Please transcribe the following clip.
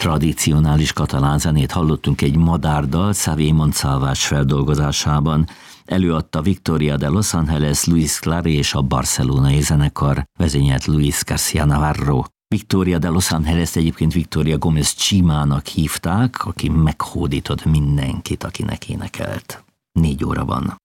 Tradicionális katalán zenét hallottunk egy madárdal Xavier Montsalvás feldolgozásában. Előadta Victoria de Los Angeles, Luis Clary és a barcelonai zenekar, vezényelt Luis García Navarro. Victoria de Los Angeles egyébként Victoria Gómez Chimának hívták, aki meghódított mindenkit, akinek énekelt. 4 óra van.